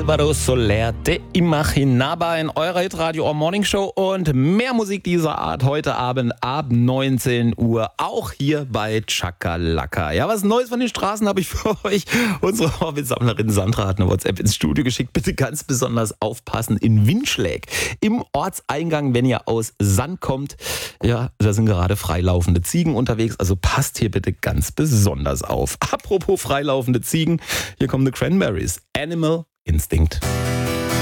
Alvaro Soler de Imaginaba in eurer Hitradio Morning Show und mehr Musik dieser Art heute Abend ab 19 Uhr, auch hier bei Chakalaka. Ja, was Neues von den Straßen habe ich für euch. Unsere Orbitsammlerin Sandra hat eine WhatsApp ins Studio geschickt. Bitte ganz besonders aufpassen in Windschläg. Im Ortseingang, wenn ihr aus Sand kommt, ja, da sind gerade freilaufende Ziegen unterwegs, also passt hier bitte ganz besonders auf. Apropos freilaufende Ziegen, hier kommen die Cranberries. Animal Instinct.